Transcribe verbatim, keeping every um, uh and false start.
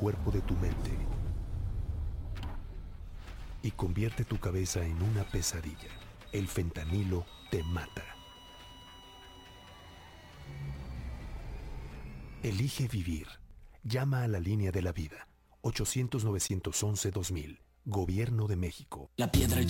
cuerpo de tu mente y convierte tu cabeza en una pesadilla. El fentanilo te mata. Elige vivir. Llama a la línea de la vida. ochocientos, novecientos once, dos mil. Gobierno de México. La piedra